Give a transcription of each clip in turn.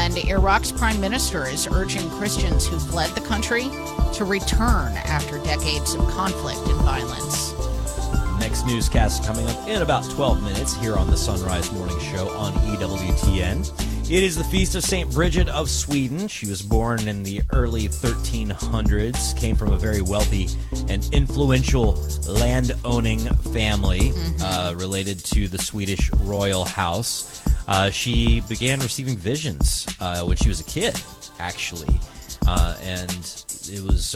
And Iraq's prime minister is urging Christians who fled the country to return after decades of conflict and violence. Next newscast coming up in about 12 minutes here on the Sunrise Morning Show on EWTN. It is the feast of St. Bridget of Sweden. She was born in the early 1300s, came from a very wealthy and influential land-owning family related to the Swedish royal house. She began receiving visions when she was a kid, actually, and it was,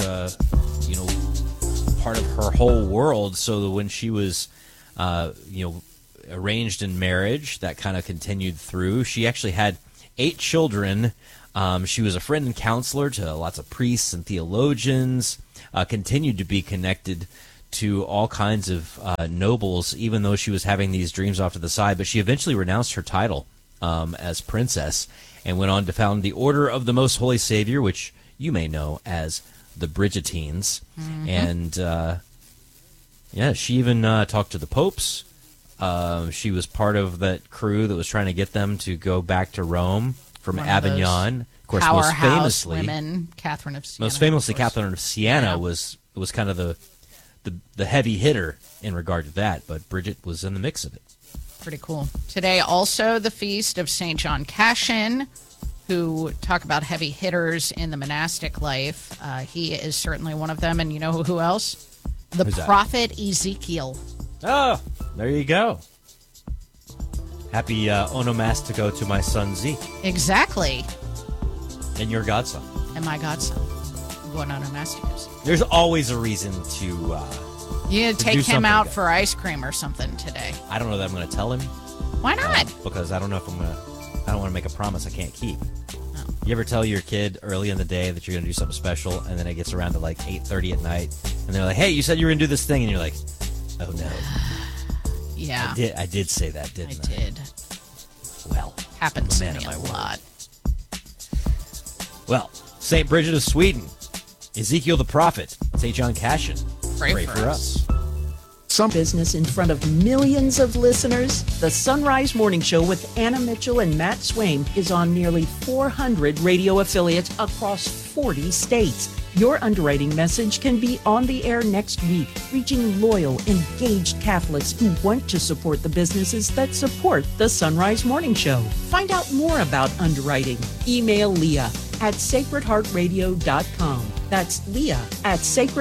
part of her whole world. So that when she was, arranged in marriage, that kind of continued through. She actually had 8 children. She was a friend and counselor to lots of priests and theologians, continued to be connected to all kinds of nobles, even though she was having these dreams off to the side. But she eventually renounced her title as princess and went on to found the Order of the Most Holy Savior, which you may know as the Bridgetines. And, she even talked to the popes. She was part of that crew that was trying to get them to go back to Rome from Avignon. Of course, most famously, women, Catherine of Siena. Most famously, Catherine of Siena was kind of the heavy hitter in regard to that, but Bridget was in the mix of it. Pretty cool. Today, also the feast of St. John Cassian, who talk about heavy hitters in the monastic life. He is certainly one of them, and you know who else? The prophet Ezekiel. Oh, there you go. Happy onomastico to my son Zeke. Exactly. And your godson. And my godson. What onomasticos? There's always a reason to you take him out for ice cream or something today. I don't know that I'm going to tell him. Why not? Because I don't know if I don't want to make a promise I can't keep. No. You ever tell your kid early in the day that you're going to do something special, and then it gets around to like 8:30 at night, and they're like, "Hey, you said you were going to do this thing," and you're like, "Oh no." Yeah. I did say that, didn't I? I did. Well, happens to me a lot. Well, St. Bridget of Sweden, Ezekiel the prophet, St. John Cassian. Pray for us. Some business in front of millions of listeners. The Sunrise Morning Show with Anna Mitchell and Matt Swain is on nearly 400 radio affiliates across 40 states. Your underwriting message can be on the air next week, reaching loyal, engaged Catholics who want to support the businesses that support the Sunrise Morning Show. Find out more about underwriting. Email Leah at sacredheartradio.com. That's Leah at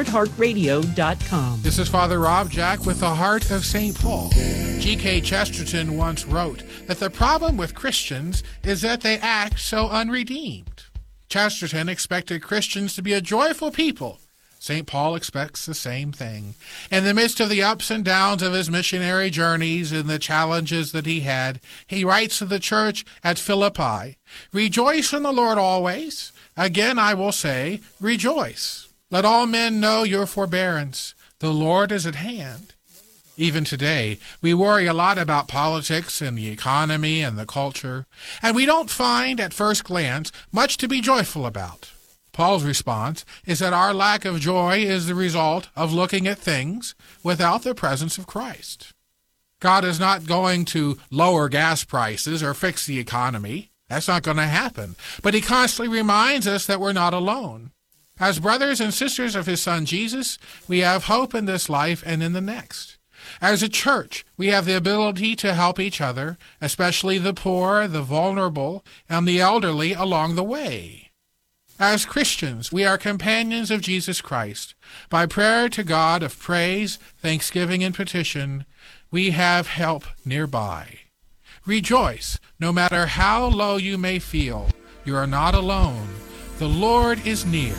sacredheartradio.com. This is Father Rob Jack with the Heart of St. Paul. G.K. Chesterton once wrote that the problem with Christians is that they act so unredeemed. Chesterton expected Christians to be a joyful people. St. Paul expects the same thing. In the midst of the ups and downs of his missionary journeys and the challenges that he had, he writes to the church at Philippi, "Rejoice in the Lord always. Again I will say, rejoice. Let all men know your forbearance. The Lord is at hand." Even today, we worry a lot about politics and the economy and the culture, and we don't find, at first glance, much to be joyful about. Paul's response is that our lack of joy is the result of looking at things without the presence of Christ. God is not going to lower gas prices or fix the economy. That's not going to happen. But he constantly reminds us that we're not alone. As brothers and sisters of his Son Jesus, we have hope in this life and in the next. As a church, we have the ability to help each other, especially the poor, the vulnerable, and the elderly along the way. As Christians, we are companions of Jesus Christ. By prayer to God of praise, thanksgiving, and petition, we have help nearby. Rejoice, no matter how low you may feel. You are not alone. The Lord is near.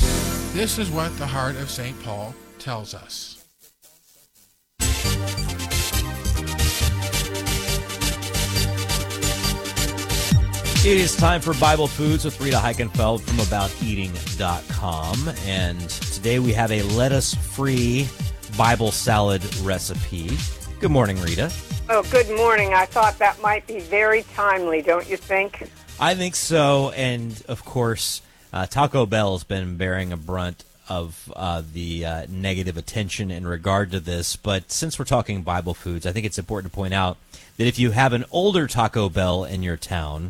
This is what the Heart of St. Paul tells us. It is time for Bible Foods with Rita Heikenfeld from AboutEating.com. And today we have a lettuce-free Bible salad recipe. Good morning, Rita. Oh, good morning. I thought that might be very timely, don't you think? I think so. And, of course, Taco Bell has been bearing a brunt of the negative attention in regard to this. But since we're talking Bible Foods, I think it's important to point out that if you have an older Taco Bell in your town,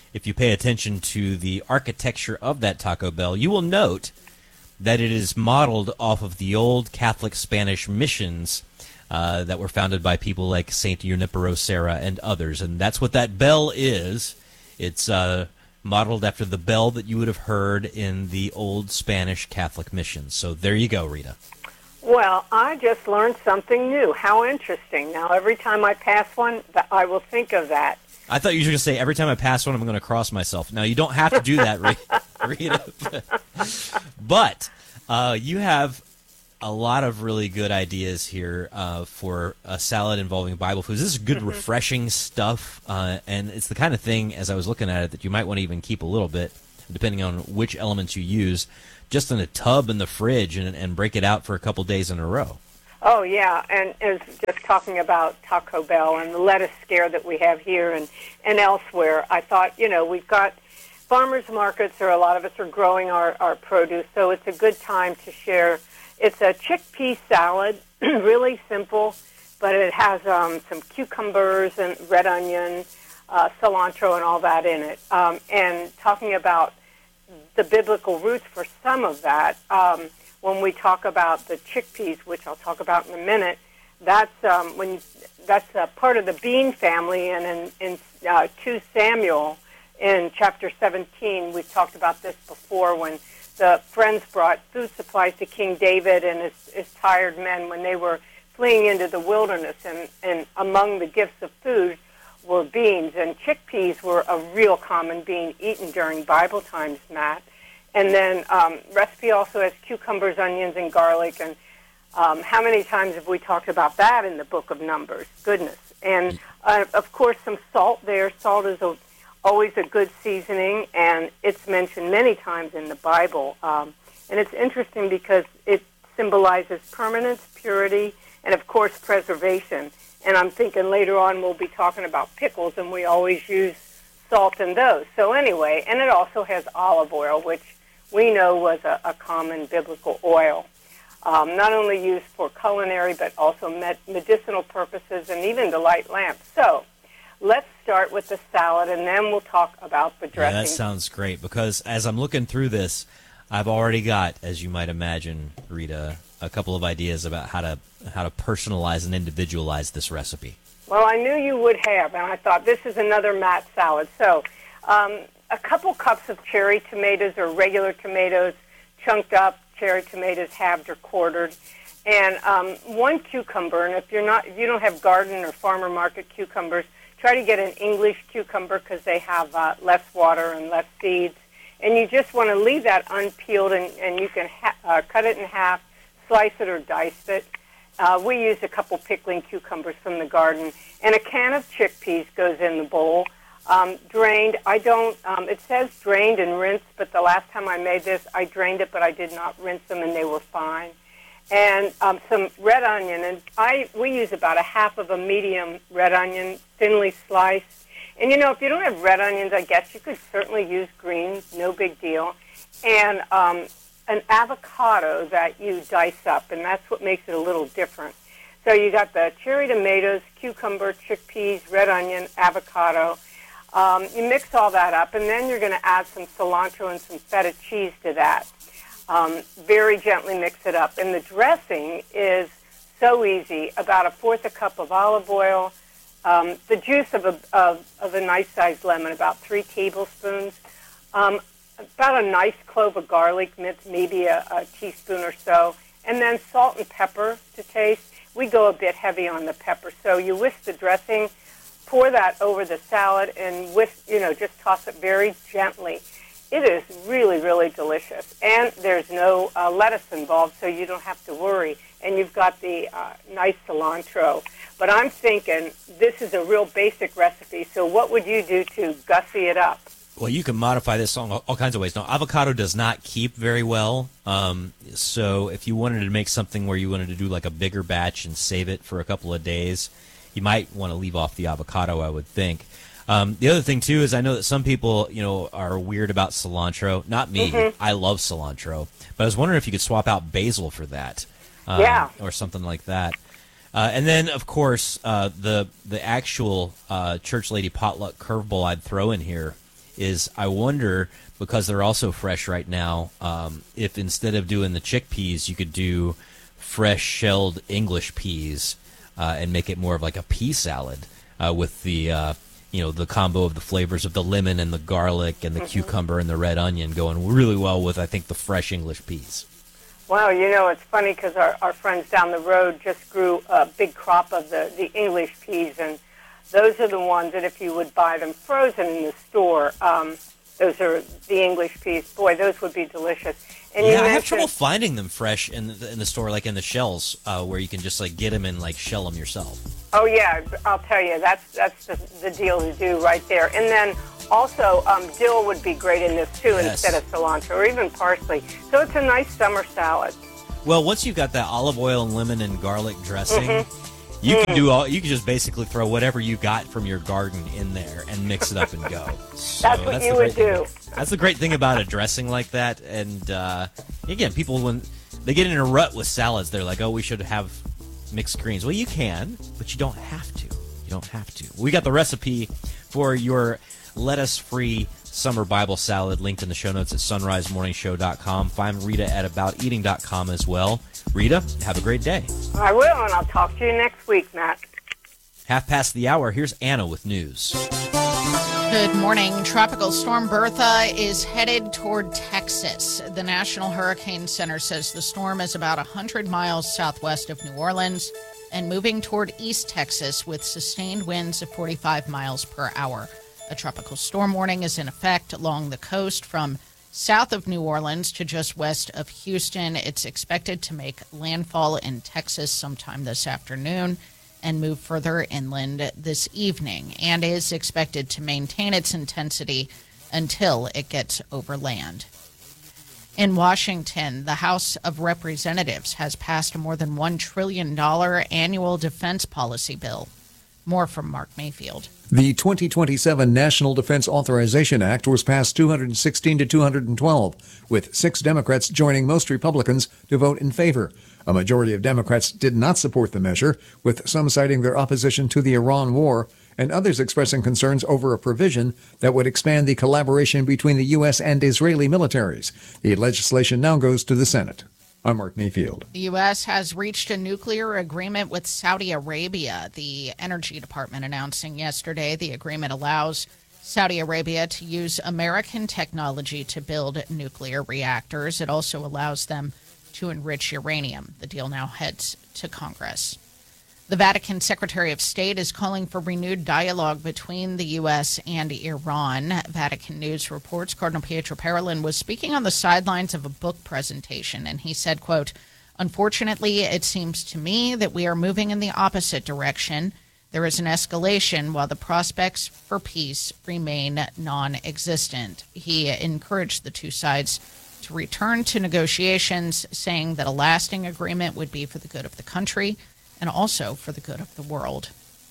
if you pay attention to the architecture of that Taco Bell, you will note that it is modeled off of the old Catholic Spanish missions that were founded by people like Saint Junipero Serra and others. And that's what that bell is. It's modeled after the bell that you would have heard in the old Spanish Catholic missions. So there you go, Rita. Well, I just learned something new. How interesting. Now, every time I pass one, I will think of that. I thought you were going to say, every time I pass one, I'm going to cross myself. Now, you don't have to do that, Rita. But you have a lot of really good ideas here for a salad involving Bible foods. This is good, refreshing stuff, and it's the kind of thing, as I was looking at it, that you might want to even keep a little bit, depending on which elements you use, just in a tub in the fridge and break it out for a couple days in a row. Oh, yeah, and as just talking about Taco Bell and the lettuce scare that we have here and elsewhere, I thought, we've got farmers markets, or a lot of us are growing our produce, so it's a good time to share. It's a chickpea salad, really simple, but it has some cucumbers and red onion, cilantro, and all that in it. And talking about the biblical roots for some of that, when we talk about the chickpeas, which I'll talk about in a minute, that's part of the bean family, and in 2 Samuel, in chapter 17, we've talked about this before, when the friends brought food supplies to King David and his tired men when they were fleeing into the wilderness, and among the gifts of food were beans, and chickpeas were a real common bean eaten during Bible times, Matt. And then recipe also has cucumbers, onions, and garlic, and how many times have we talked about that in the book of Numbers? Goodness. And, of course, some salt there. Salt is always a good seasoning, and it's mentioned many times in the Bible. And it's interesting because it symbolizes permanence, purity, and, of course, preservation. And I'm thinking later on we'll be talking about pickles, and we always use salt in those. So anyway, and it also has olive oil, which we know was a common biblical oil, not only used for culinary but also medicinal purposes and even to light lamps. So let's start with the salad, and then we'll talk about the dressing. Yeah, that sounds great, because as I'm looking through this, I've already got, as you might imagine, Rita, a couple of ideas about how to personalize and individualize this recipe. Well, I knew you would have, and I thought this is another Matt salad. So a couple cups of cherry tomatoes, or regular tomatoes, chunked up, cherry tomatoes halved or quartered, and 1 cucumber. And if you don't have garden or farmer market cucumbers, try to get an English cucumber because they have less water and less seeds. And you just want to leave that unpeeled, and you can cut it in half, slice it or dice it. We use a couple pickling cucumbers from the garden, and a can of chickpeas goes in the bowl. Drained. It says drained and rinsed, but the last time I made this, I drained it, but I did not rinse them, and they were fine. And some red onion, and we use about a half of a medium red onion, thinly sliced. And if you don't have red onions, I guess you could certainly use greens, no big deal. And an avocado that you dice up, and that's what makes it a little different. So you got the cherry tomatoes, cucumber, chickpeas, red onion, avocado. You mix all that up, and then you're going to add some cilantro and some feta cheese to that. Very gently mix it up. And the dressing is so easy. About 1/4 cup of olive oil, the juice of a nice-sized lemon, about 3 tablespoons, about a nice clove of garlic, minced maybe a teaspoon or so, and then salt and pepper to taste. We go a bit heavy on the pepper, so you whisk the dressing, pour that over the salad, and just toss it very gently. It is really, really delicious, and there's no lettuce involved, so you don't have to worry. And you've got the nice cilantro. But I'm thinking this is a real basic recipe, so what would you do to gussy it up? Well, you can modify this on all kinds of ways. Now, avocado does not keep very well, so if you wanted to make something where you wanted to do like a bigger batch and save it for a couple of days, you might want to leave off the avocado, I would think. The other thing, too, is I know that some people, are weird about cilantro. Not me. Mm-hmm. I love cilantro. But I was wondering if you could swap out basil for that. Or something like that. And then, of course, the actual church lady potluck curveball I'd throw in here is I wonder, because they're also fresh right now, if instead of doing the chickpeas, you could do fresh shelled English peas and make it more of like a pea salad with the the combo of the flavors of the lemon and the garlic and the cucumber and the red onion going really well with, I think, the fresh English peas. Wow, it's funny because our friends down the road just grew a big crop of the English peas, and those are the ones that if you would buy them frozen in the store, those are the English peas. Boy, those would be delicious. And I have trouble finding them fresh in the store, like in the shells, where you can just like get them and like shell them yourself. Oh yeah, I'll tell you, that's the deal to do right there. And then also dill would be great in this too, instead of cilantro or even parsley. So it's a nice summer salad. Well, once you've got that olive oil and lemon and garlic dressing, you can you can just basically throw whatever you got from your garden in there and mix it up and go. So that's what you would do. That's the great thing about a dressing like that. And again, people, when they get in a rut with salads, they're like, oh, we should have mixed greens. Well, you can, but you don't have to. You don't have to. We got the recipe for your lettuce-free summer Bible salad linked in the show notes at sunrisemorningshow.com. Find Rita at abouteating.com as well. Rita, have a great day. I will, and I'll talk to you next week, Matt. 1:30. Here's Anna with news. Good morning. Tropical Storm Bertha is headed toward Texas. The National Hurricane Center says the storm is about 100 miles southwest of New Orleans and moving toward East Texas with sustained winds of 45 miles per hour. A tropical storm warning is in effect along the coast from south of New Orleans to just west of Houston. It's expected to make landfall in Texas sometime this afternoon and move further inland this evening, and is expected to maintain its intensity until it gets over land. In Washington, the House of Representatives has passed a more than $1 trillion annual defense policy bill. More from Mark Mayfield. The 2027 National Defense Authorization Act was passed 216 to 212, with 6 Democrats joining most Republicans to vote in favor. A majority of Democrats did not support the measure, with some citing their opposition to the Iran war and others expressing concerns over a provision that would expand the collaboration between the U.S. and Israeli militaries. The legislation now goes to the Senate. I'm Mark Mayfield. The U.S. has reached a nuclear agreement with Saudi Arabia. The Energy Department announcing yesterday the agreement allows Saudi Arabia to use American technology to build nuclear reactors. It also allows them to enrich uranium. The deal now heads to Congress. The Vatican Secretary of State is calling for renewed dialogue between the U.S. and Iran. Vatican News reports Cardinal Pietro Parolin was speaking on the sidelines of a book presentation, and he said, quote, "Unfortunately, it seems to me that we are moving in the opposite direction. There is an escalation while the prospects for peace remain non-existent." He encouraged the two sides to return to negotiations, saying that a lasting agreement would be for the good of the country and also for the good of the world.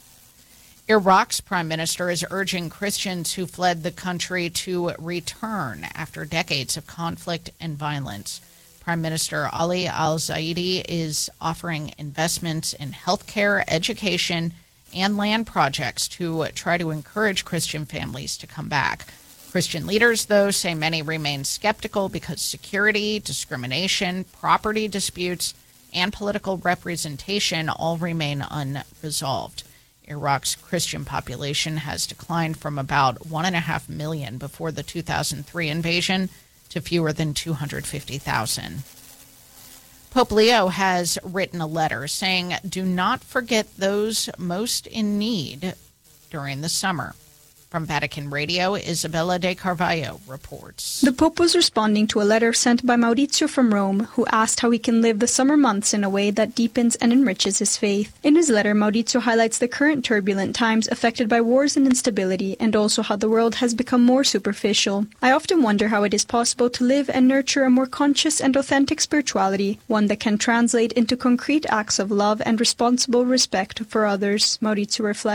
Iraq's prime minister is urging Christians who fled the country to return after decades of conflict and violence. Prime Minister Ali al-Zaidi is offering investments in healthcare, education, and land projects to try to encourage Christian families to come back. Christian leaders, though, say many remain skeptical because security, discrimination, property disputes, and political representation all remain unresolved. Iraq's Christian population has declined from about 1.5 million before the 2003 invasion to fewer than 250,000. Pope Leo has written a letter saying, "Do not forget those most in need during the summer." From Vatican Radio, Isabella de Carvalho reports. The Pope was responding to a letter sent by Maurizio from Rome, who asked how he can live the summer months in a way that deepens and enriches his faith. In his letter, Maurizio highlights the current turbulent times affected by wars and instability, and also how the world has become more superficial. "I often wonder how it is possible to live and nurture a more conscious and authentic spirituality, one that can translate into concrete acts of love and responsible respect for others," Maurizio reflects.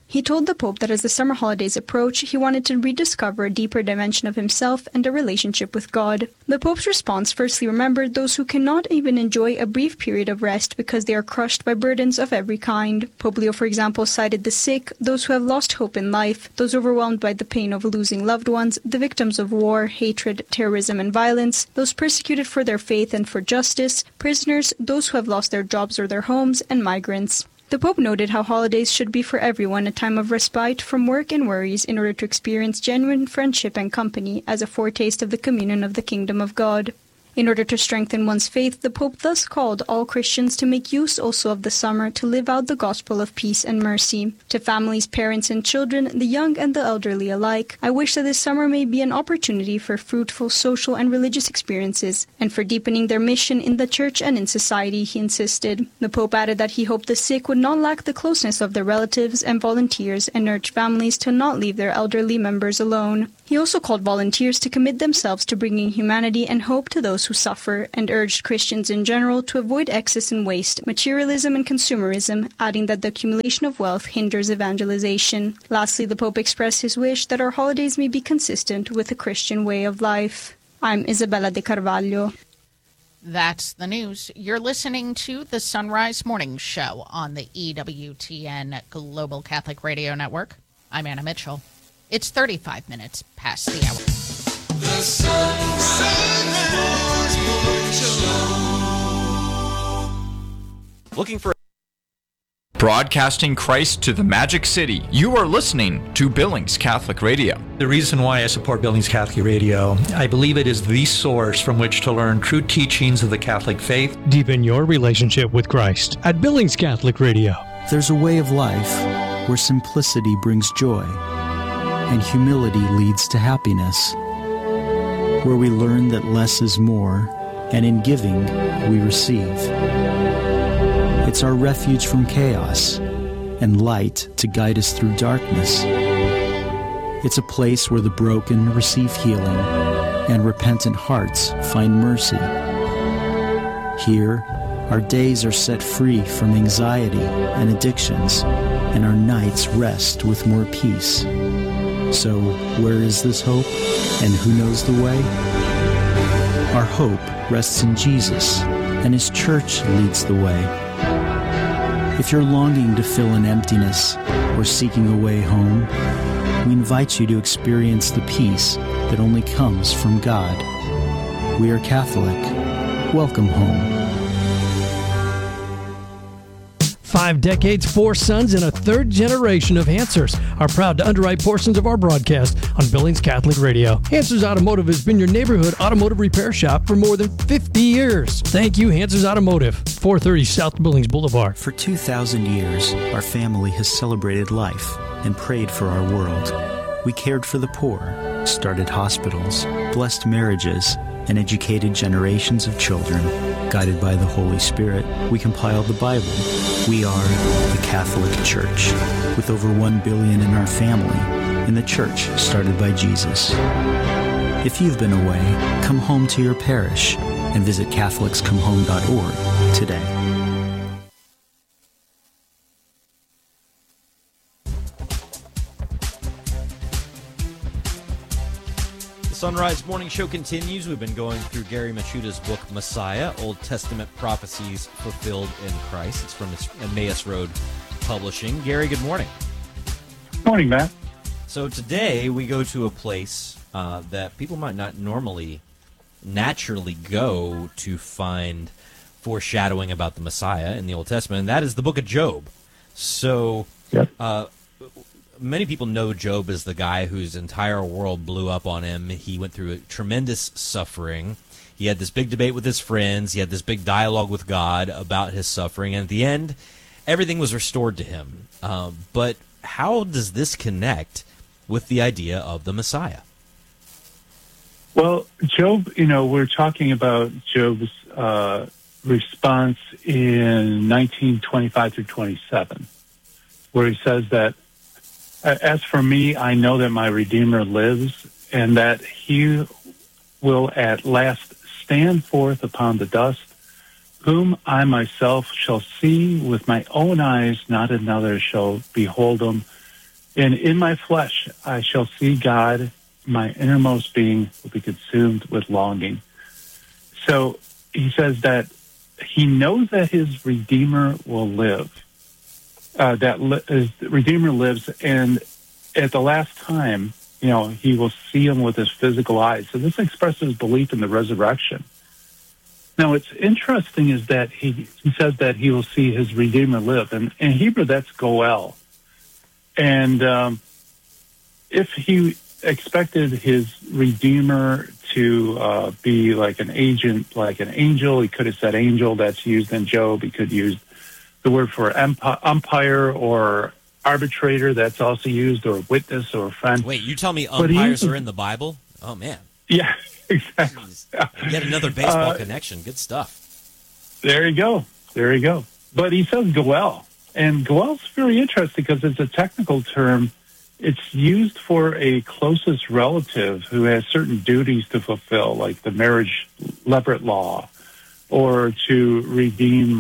He told the Pope that as the summer holidays approach, he wanted to rediscover a deeper dimension of himself and a relationship with God. The Pope's response firstly remembered those who cannot even enjoy a brief period of rest because they are crushed by burdens of every kind. Pope Leo, for example, cited the sick, those who have lost hope in life, those overwhelmed by the pain of losing loved ones, the victims of war, hatred, terrorism, and violence, those persecuted for their faith and for justice, prisoners, those who have lost their jobs or their homes, and migrants. The Pope noted how holidays should be for everyone a time of respite from work and worries in order to experience genuine friendship and company as a foretaste of the communion of the kingdom of God. In order to strengthen one's faith, the Pope thus called all Christians to make use also of the summer to live out the gospel of peace and mercy. To families, parents, and children, the young and the elderly alike, I wish that this summer may be an opportunity for fruitful social and religious experiences, and for deepening their mission in the Church and in society, he insisted. The Pope added that he hoped the sick would not lack the closeness of their relatives and volunteers, and urged families to not leave their elderly members alone. He also called volunteers to commit themselves to bringing humanity and hope to those who suffer, and urged Christians in general to avoid excess and waste, materialism and consumerism, adding that the accumulation of wealth hinders evangelization. Lastly, the Pope expressed his wish that our holidays may be consistent with the Christian way of life. I'm Isabella de Carvalho. That's the news. You're listening to the Sunrise Morning Show on the EWTN Global Catholic Radio Network. I'm Anna Mitchell. It's 35 minutes past the hour. The Sunrise Morning Show. Looking for broadcasting Christ to the Magic City. You are listening to Billings Catholic Radio. The reason why I support Billings Catholic Radio, I believe it is the source from which to learn true teachings of the Catholic faith. Deepen your relationship with Christ at Billings Catholic Radio. There's a way of life where simplicity brings joy and humility leads to happiness, where we learn that less is more, and in giving, we receive. It's our refuge from chaos and light to guide us through darkness. It's a place where the broken receive healing and repentant hearts find mercy. Here, our days are set free from anxiety and addictions, and our nights rest with more peace. So, where is this hope, and who knows the way? Our hope rests in Jesus, and His Church leads the way. If you're longing to fill an emptiness or seeking a way home, we invite you to experience the peace that only comes from God. We are Catholic. Welcome home. 5 decades, 4 sons, and a third generation of Hansers are proud to underwrite portions of our broadcast on Billings Catholic Radio. Hansers Automotive has been your neighborhood automotive repair shop for more than 50 years. Thank you, Hansers Automotive, 430 South Billings Boulevard. For 2,000 years, our family has celebrated life and prayed for our world. We cared for the poor, started hospitals, blessed marriages, and educated generations of children. Guided by the Holy Spirit, we compiled the Bible. We are the Catholic Church, with over 1 billion in our family, and the church started by Jesus. If you've been away, come home to your parish and visit catholicscomehome.org today. Sunrise Morning Show continues. We've been going through Gary Machuda's book, Messiah, Old Testament Prophecies Fulfilled in Christ. It's from Emmaus Road Publishing. Gary, good morning. Morning, Matt. So today we go to a place that people might not naturally go to find foreshadowing about the Messiah in the Old Testament, and that is the book of Job. So yep. Many people know Job as the guy whose entire world blew up on him. He went through a tremendous suffering. He had this big debate with his friends. He had this big dialogue with God about his suffering. And at the end, everything was restored to him. But how does this connect with the idea of the Messiah? Well, Job, we're talking about Job's response in 1925 through 27, where he says that, as for me, I know that my Redeemer lives, and that he will at last stand forth upon the dust, whom I myself shall see with my own eyes, not another shall behold him. And in my flesh I shall see God. My innermost being will be consumed with longing. So he says that he knows that his Redeemer will live. His Redeemer lives, and at the last time, he will see him with his physical eyes. So this expresses belief in the resurrection. Now, what's interesting is that he says that he will see his Redeemer live. And in Hebrew, that's Goel. And if he expected his Redeemer to be like an agent, like an angel, he could have said angel. That's used in Job. He could use the word for umpire or arbitrator. That's also used, or witness or friend. Wait, you tell me umpires are in the Bible? Oh, man. Yeah, exactly. Yet another baseball connection. Good stuff. There you go. But he says Goel. And Goel's very interesting because it's a technical term. It's used for a closest relative who has certain duties to fulfill, like the marriage levirate law, or to redeem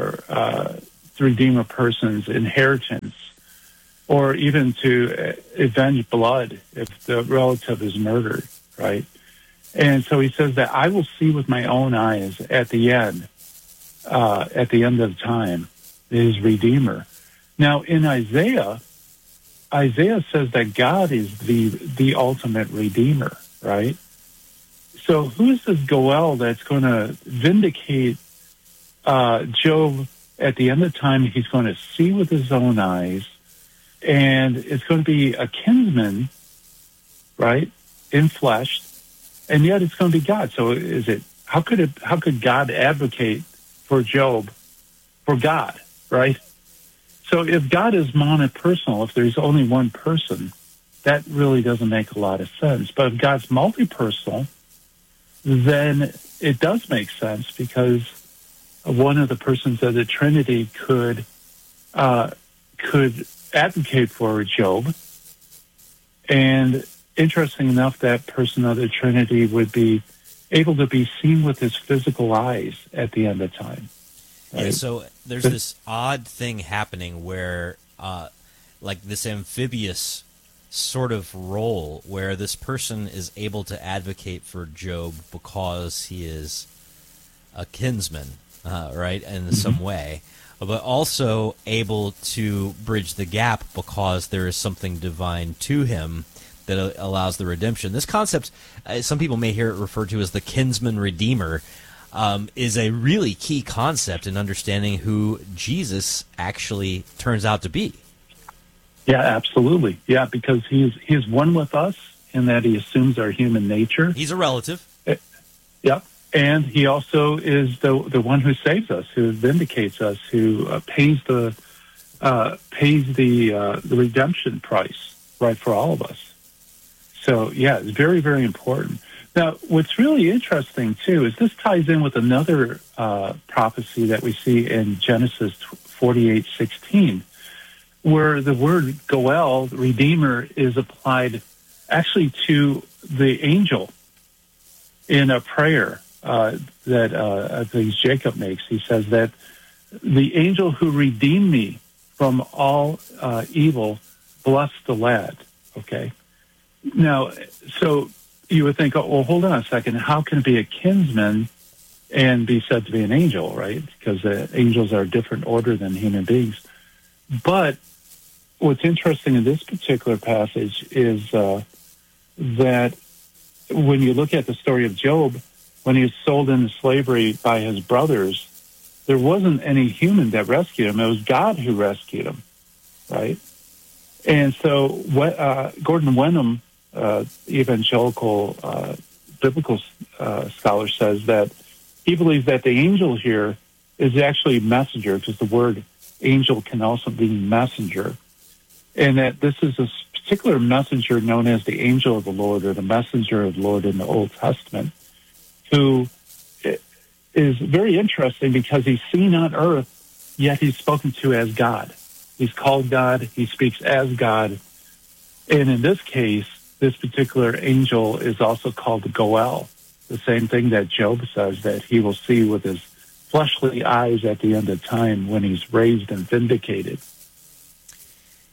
a person's inheritance, or even to avenge blood if the relative is murdered, right? And so he says that I will see with my own eyes at the end of time, his Redeemer. Now, in Isaiah says that God is the ultimate Redeemer, right? So who is this Goel that's going to vindicate Job at the end of time? He's going to see with his own eyes, and it's going to be a kinsman, right, in flesh, and yet it's going to be God. So how could God advocate for Job, for God, right? So if God is monopersonal, if there's only one person, that really doesn't make a lot of sense. But if God's multipersonal, then it does make sense, because one of the persons of the Trinity could advocate for Job. And interesting enough, that person of the Trinity would be able to be seen with his physical eyes at the end of time. Right? Yeah, so there's this odd thing happening where, like this amphibious sort of role where this person is able to advocate for Job because he is a kinsman, right, in some way, but also able to bridge the gap because there is something divine to him that allows the redemption. This concept, some people may hear it referred to as the kinsman redeemer, is a really key concept in understanding who Jesus actually turns out to be. Yeah, absolutely. Yeah, because he's one with us in that he assumes our human nature. He's a relative. Yeah, and he also is the one who saves us, who vindicates us, who pays the redemption price, right, for all of us. So yeah, it's very, very important. Now, what's really interesting too is this ties in with another prophecy that we see in Genesis 48:16. Where the word Goel, Redeemer, is applied actually to the angel in a prayer that I think Jacob makes. He says that the angel who redeemed me from all evil, bless the lad. Okay. Now, so you would think, oh, well, hold on a second. How can it be a kinsman and be said to be an angel, right? Because angels are a different order than human beings. But what's interesting in this particular passage is that when you look at the story of Job, when he was sold into slavery by his brothers, there wasn't any human that rescued him. It was God who rescued him, right? And so Gordon Wenham, evangelical biblical scholar, says that he believes that the angel here is actually messenger, because the word angel can also be messenger. And that this is a particular messenger known as the angel of the Lord, or the messenger of the Lord in the Old Testament, who is very interesting because he's seen on earth, yet he's spoken to as God. He's called God. He speaks as God. And in this case, this particular angel is also called Goel, the same thing that Job says that he will see with his fleshly eyes at the end of time when he's raised and vindicated.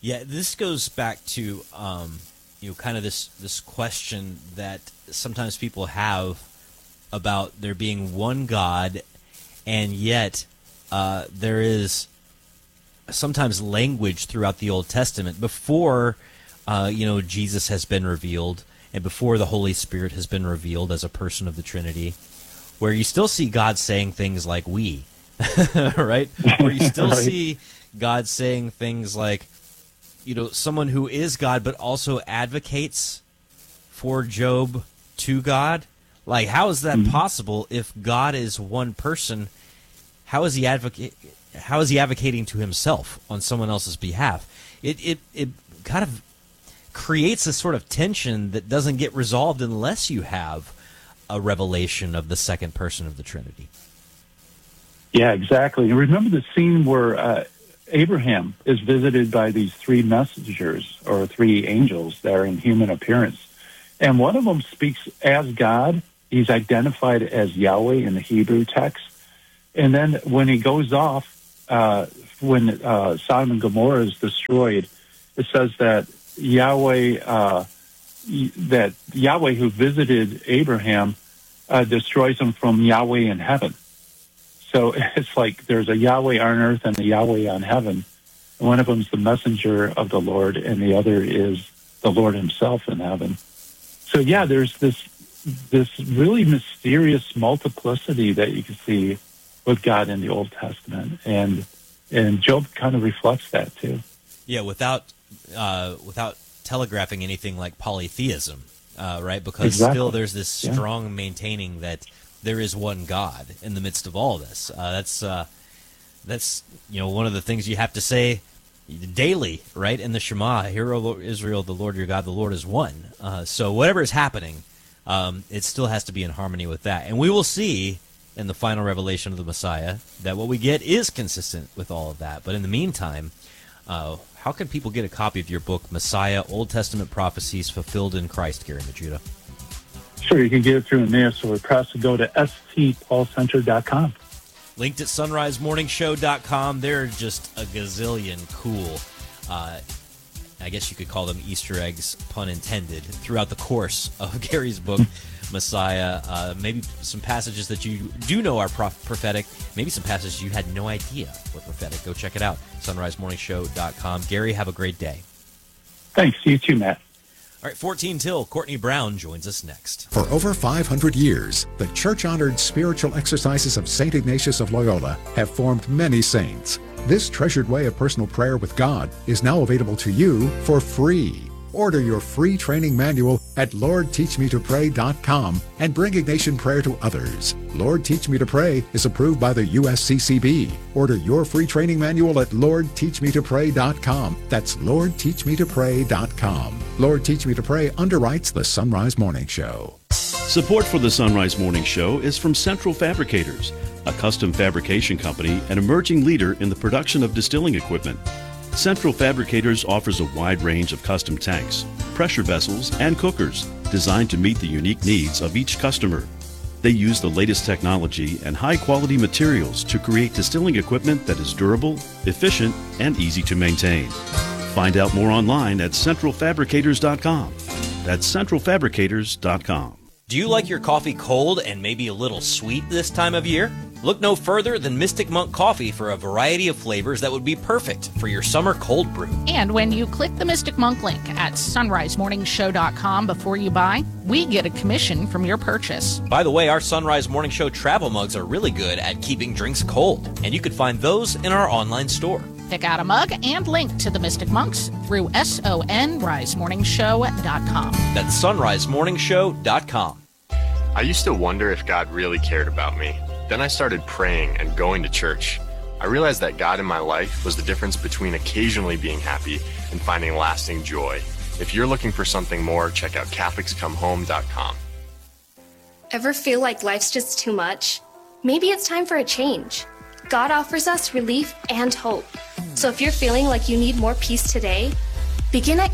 Yeah, this goes back to kind of this question that sometimes people have about there being one God, and yet there is sometimes language throughout the Old Testament before Jesus has been revealed and before the Holy Spirit has been revealed as a person of the Trinity, where you still see God saying things like "we," right? Where you still see God saying things like, someone who is God but also advocates for Job to God. Like, how is that possible if God is one person? How is he advocating to himself on someone else's behalf? It kind of creates a sort of tension that doesn't get resolved unless you have a revelation of the second person of the Trinity. Yeah, exactly. And remember the scene where Abraham is visited by these three messengers or three angels that are in human appearance. And one of them speaks as God. He's identified as Yahweh in the Hebrew text. And then when he goes off, when Sodom and Gomorrah is destroyed, it says that Yahweh who visited Abraham destroys him from Yahweh in heaven. So it's like there's a Yahweh on earth and a Yahweh on heaven. One of them is the messenger of the Lord, and the other is the Lord himself in heaven. So yeah, there's this really mysterious multiplicity that you can see with God in the Old Testament, and Job kind of reflects that too. Yeah, without telegraphing anything like polytheism, right? Because still there's this strong maintaining that there is one God in the midst of all this. That's one of the things you have to say daily, right? In the Shema, "Hear, O Israel, the Lord your God, the Lord is one." So whatever is happening, it still has to be in harmony with that. And we will see in the final revelation of the Messiah that what we get is consistent with all of that. But in the meantime, how can people get a copy of your book, Messiah, Old Testament Prophecies Fulfilled in Christ, Gary Majuda? Sure, you can get it through there. So we're proud to go to stpaulcenter.com. Linked at sunrisemorningshow.com. There are just a gazillion cool, I guess you could call them Easter eggs, pun intended, throughout the course of Gary's book, Messiah. Maybe some passages that you do know are prophetic. Maybe some passages you had no idea were prophetic. Go check it out, sunrisemorningshow.com. Gary, have a great day. Thanks. You too, Matt. All right, 14 till. Courtney Brown joins us next. For over 500 years, the church-honored spiritual exercises of St. Ignatius of Loyola have formed many saints. This treasured way of personal prayer with God is now available to you for free. Order your free training manual at LordTeachMeToPray.com and bring Ignatian prayer to others. Lord Teach Me to Pray is approved by the USCCB. Order your free training manual at LordTeachMeToPray.com. That's LordTeachMeToPray.com. Lord Teach Me to Pray underwrites the Sunrise Morning Show. Support for the Sunrise Morning Show is from Central Fabricators, a custom fabrication company and emerging leader in the production of distilling equipment. Central Fabricators offers a wide range of custom tanks, pressure vessels, and cookers designed to meet the unique needs of each customer. They use the latest technology and high-quality materials to create distilling equipment that is durable, efficient, and easy to maintain. Find out more online at centralfabricators.com. That's centralfabricators.com. Do you like your coffee cold and maybe a little sweet this time of year? Look no further than Mystic Monk Coffee for a variety of flavors that would be perfect for your summer cold brew. And when you click the Mystic Monk link at sunrisemorningshow.com before you buy, we get a commission from your purchase. By the way, our Sunrise Morning Show travel mugs are really good at keeping drinks cold, and you can find those in our online store. Pick out a mug and link to the Mystic Monks through sunrisemorningshow.com. That's sunrisemorningshow.com. I used to wonder if God really cared about me. Then I started praying and going to church. I realized that God in my life was the difference between occasionally being happy and finding lasting joy. If you're looking for something more, check out CatholicsComeHome.com. Ever feel like life's just too much? Maybe it's time for a change. God offers us relief and hope. So if you're feeling like you need more peace today, begin at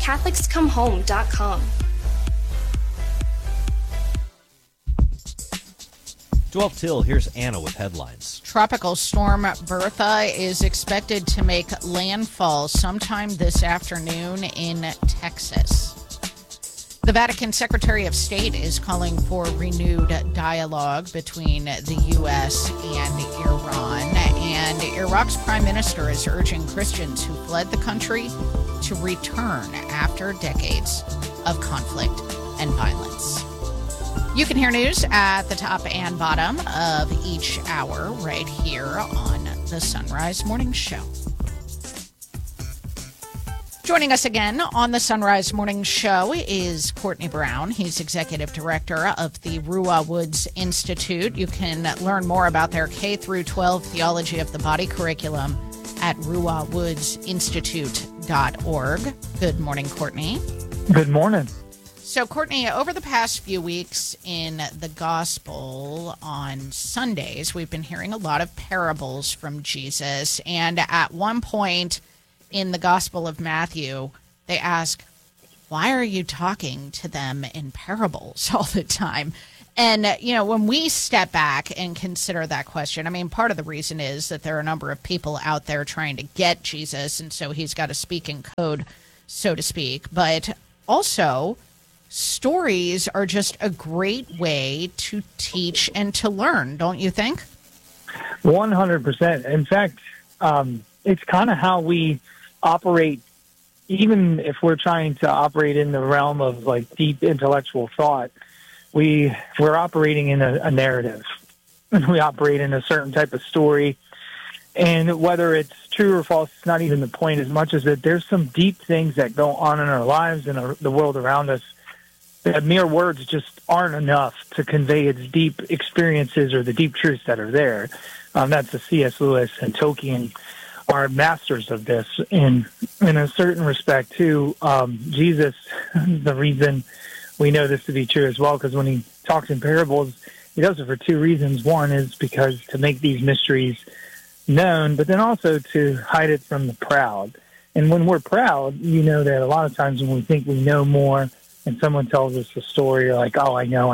CatholicsComeHome.com. 12 till, here's Anna with headlines. Tropical storm Bertha is expected to make landfall sometime this afternoon in Texas. The Vatican Secretary of State is calling for renewed dialogue between the U.S. and Iran. And Iraq's prime minister is urging Christians who fled the country to return after decades of conflict and violence. You can hear news at the top and bottom of each hour right here on the Sunrise Morning Show. Joining us again on the Sunrise Morning Show is Courtney Brown. He's Executive Director of the Ruah Woods Institute. You can learn more about their K-12 Theology of the Body curriculum at ruahwoodsinstitute.org. Good morning, Courtney. Good morning. So, Courtney, over the past few weeks in the gospel on Sundays, we've been hearing a lot of parables from Jesus. And at one point in the Gospel of Matthew, they ask, why are you talking to them in parables all the time? And, when we step back and consider that question, I mean, part of the reason is that there are a number of people out there trying to get Jesus, and so he's got to speak in code, so to speak. But also, stories are just a great way to teach and to learn, don't you think? 100%. In fact, it's kind of how we operate, even if we're trying to operate in the realm of like deep intellectual thought. We're operating in a narrative, and we operate in a certain type of story. And whether it's true or false, it's not even the point as much as that there's some deep things that go on in our lives and the world around us that mere words just aren't enough to convey its deep experiences or the deep truths that are there. That's the C.S. Lewis and Tolkien are masters of this. And in a certain respect, too, Jesus, the reason we know this to be true as well, because when he talks in parables, he does it for two reasons. One is because to make these mysteries known, but then also to hide it from the proud. And when we're proud, you know that a lot of times when we think we know more and someone tells us a story, you're like, oh, I know.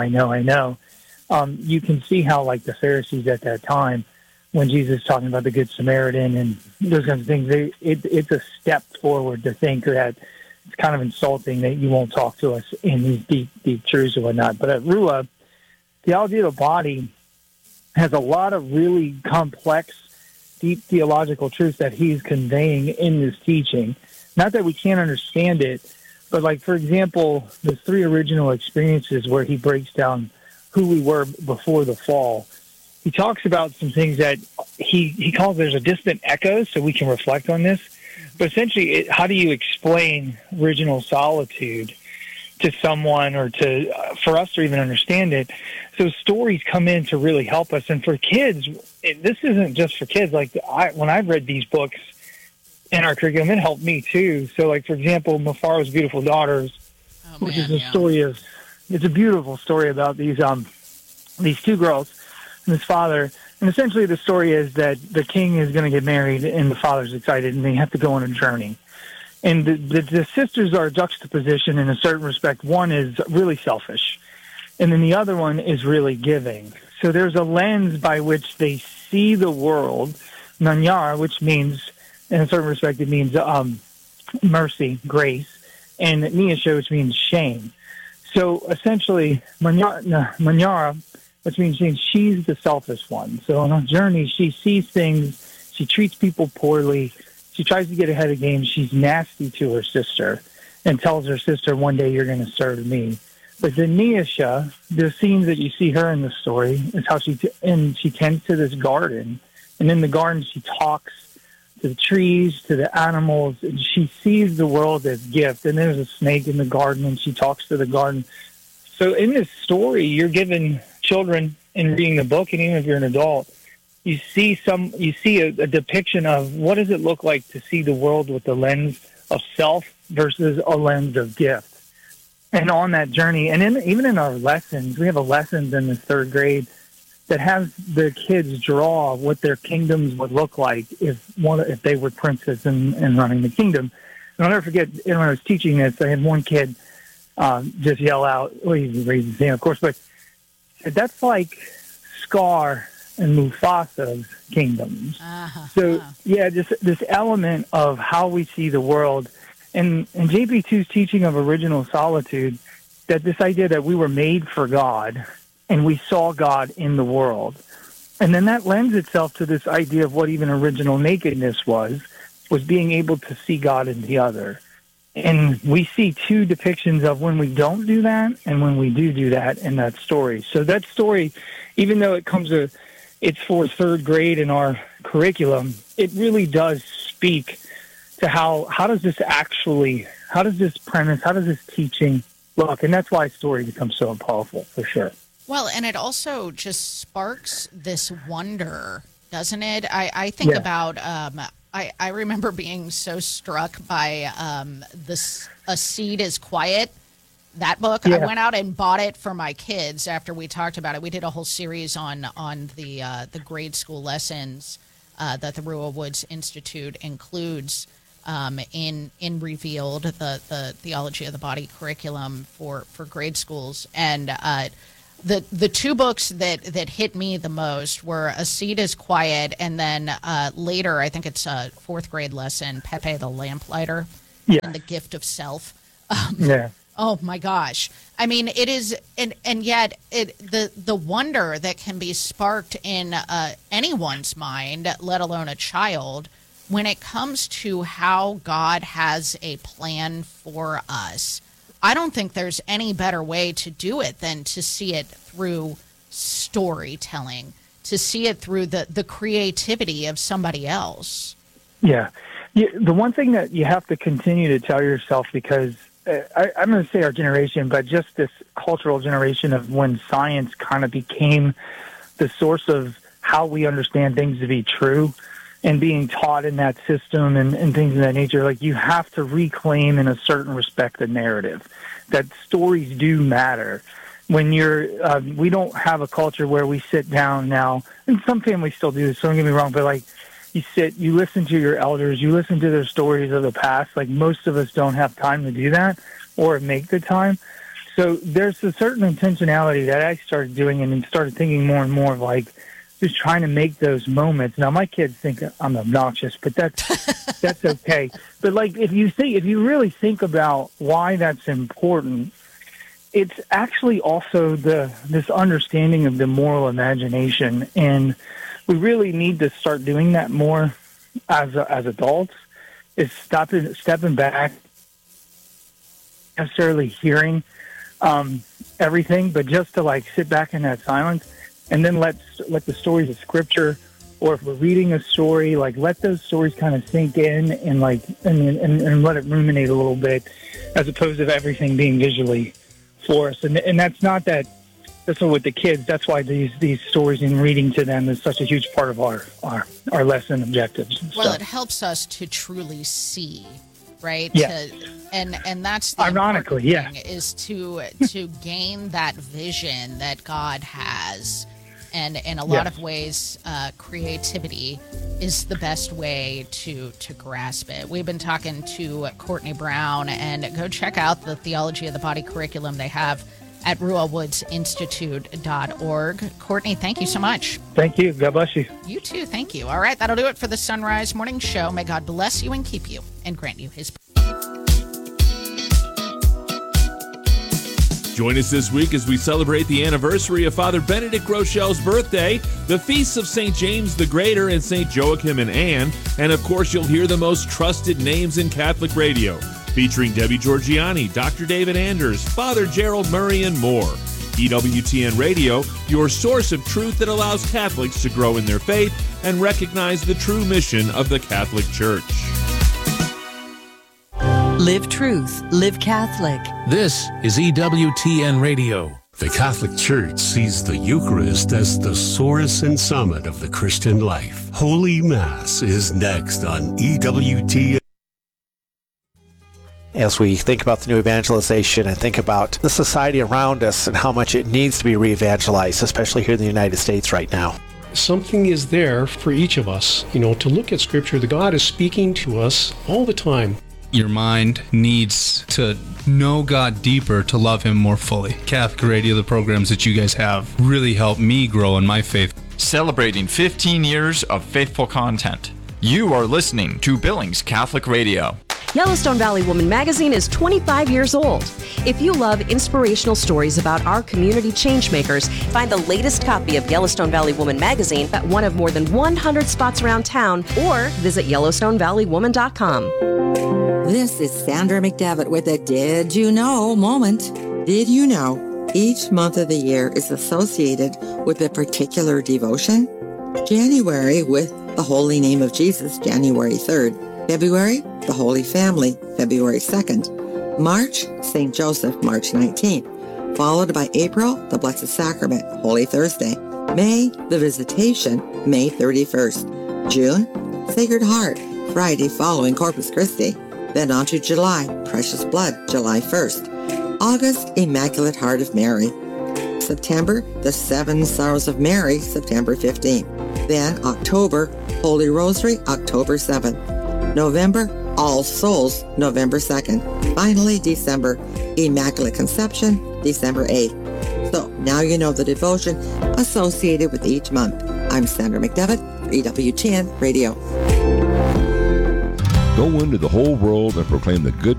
You can see how, like, the Pharisees at that time, when Jesus is talking about the Good Samaritan and those kinds of things, it's a step forward to think that it's kind of insulting that you won't talk to us in these deep, deep truths or whatnot. But at Ruah, theology of the body has a lot of really complex, deep theological truths that he's conveying in this teaching. Not that we can't understand it, but like, for example, the three original experiences where he breaks down who we were before the fall. He talks about some things that he calls there's a distant echo, so we can reflect on this. But essentially, how do you explain original solitude to someone or for us to even understand it? So stories come in to really help us. And for kids, this isn't just for kids. Like when I've read these books in our curriculum, it helped me too. So like, for example, Mufaro's Beautiful Daughters, which is a story it's a beautiful story about these two girls and his father. And essentially the story is that the king is going to get married and the father's excited and they have to go on a journey. And the sisters are a juxtaposition in a certain respect. One is really selfish, and then the other one is really giving. So there's a lens by which they see the world, Nanyar, which means, in a certain respect, it means mercy, grace, and Niyasha, which means shame. So essentially, Manyara, which means she's the selfish one. So on her journey, she sees things, she treats people poorly, she tries to get ahead of game. She's nasty to her sister and tells her sister, one day you're going to serve me. But the Niyasha, the scenes that you see her in the story, is how she tends to this garden. And in the garden, she talks to the trees, to the animals, and she sees the world as gift. And there's a snake in the garden, and she talks to the garden. So in this story, you're giving children, in reading the book, and even if you're an adult, you see a depiction of what does it look like to see the world with the lens of self versus a lens of gift. And on that journey, and even in our lessons, we have a lessons in the third grade that has the kids draw what their kingdoms would look like if they were princes and running the kingdom. And I'll never forget, when I was teaching this, I had one kid just yell out, well, he raised his hand, of course, but that's like Scar and Mufasa's kingdoms. So yeah, this element of how we see the world, and JP2's teaching of original solitude, that this idea that we were made for God and we saw God in the world. And then that lends itself to this idea of what even original nakedness was being able to see God in the other. And we see two depictions of when we don't do that and when we do that in that story. So that story, even though it's for third grade in our curriculum, it really does speak to how does this premise, how does this teaching look? And that's why story becomes so powerful, for sure. Well, and it also just sparks this wonder, doesn't it? I think about, I remember being so struck by A Seed is Quiet, that book. Yeah. I went out and bought it for my kids after we talked about it. We did a whole series on the grade school lessons that the Ruah Woods Institute includes in Revealed, the Theology of the Body curriculum for grade schools. And the two books that hit me the most were A Seed is Quiet, and then later, I think it's a fourth grade lesson, Pepe the Lamplighter, and the Gift of Self. Oh my gosh. I mean, it is, and yet the wonder that can be sparked in anyone's mind, let alone a child, when it comes to how God has a plan for us. I don't think there's any better way to do it than to see it through storytelling, to see it through the creativity of somebody else. Yeah. The one thing that you have to continue to tell yourself, because I'm going to say our generation, but just this cultural generation of when science kind of became the source of how we understand things to be true, and being taught in that system and things of that nature, like you have to reclaim in a certain respect the narrative, that stories do matter. When we don't have a culture where we sit down now, and some families still do this, so don't get me wrong, but like you listen to your elders, you listen to their stories of the past. Like most of us don't have time to do that or make the time. So there's a certain intentionality that I started doing and started thinking more and more of like, just trying to make those moments. Now, my kids think I'm obnoxious, but that's okay. But like, if you really think about why that's important, it's actually also this understanding of the moral imagination, and we really need to start doing that more as adults. Is stepping back, necessarily hearing everything, but just to like sit back in that silence. And then let the stories of Scripture, or if we're reading a story, like let those stories kind of sink in and like and let it ruminate a little bit, as opposed to everything being visually for us. And that's not that. That's not with the kids. That's why these stories and reading to them is such a huge part of our lesson objectives. Well, it helps us to truly see, right? Yeah. And that's the ironically, thing, is to gain that vision that God has. And in a lot of ways, creativity is the best way to grasp it. We've been talking to Courtney Brown, and go check out the Theology of the Body curriculum they have at ruahwoodsinstitute.org. Courtney, thank you so much. Thank you. God bless you. You too. Thank you. All right, that'll do it for the Sunrise Morning Show. May God bless you and keep you and grant you his. Join us this week as we celebrate the anniversary of Father Benedict Rochelle's birthday, the feasts of St. James the Greater and St. Joachim and Anne, and of course you'll hear the most trusted names in Catholic radio, featuring Debbie Georgiani, Dr. David Anders, Father Gerald Murray, and more. EWTN Radio, your source of truth that allows Catholics to grow in their faith and recognize the true mission of the Catholic Church. Live truth, live Catholic. This is EWTN Radio. The Catholic Church sees the Eucharist as the source and summit of the Christian life. Holy Mass is next on EWTN. As we think about the new evangelization and think about the society around us and how much it needs to be re-evangelized, especially here in the United States right now. Something is there for each of us, to look at Scripture. The God is speaking to us all the time. Your mind needs to know God deeper to love Him more fully. Catholic Radio, the programs that you guys have, really helped me grow in my faith. Celebrating 15 years of faithful content. You are listening to Billings Catholic Radio. Yellowstone Valley Woman magazine is 25 years old. If you love inspirational stories about our community changemakers, find the latest copy of Yellowstone Valley Woman magazine at one of more than 100 spots around town or visit YellowstoneValleyWoman.com. This is Sandra McDevitt with a Did You Know moment. Did you know each month of the year is associated with a particular devotion? January with the Holy Name of Jesus, January 3rd. February, the Holy Family, February 2nd. March, St. Joseph, March 19th. Followed by April, the Blessed Sacrament, Holy Thursday. May, the Visitation, May 31st. June, Sacred Heart, Friday following Corpus Christi. Then on to July, Precious Blood, July 1st. August, Immaculate Heart of Mary. September, the Seven Sorrows of Mary, September 15th. Then October, Holy Rosary, October 7th. November, All Souls, November 2nd. Finally, December, Immaculate Conception, December 8th. So now you know the devotion associated with each month. I'm Sandra McDevitt, EWTN Radio. Go into the whole world and proclaim the good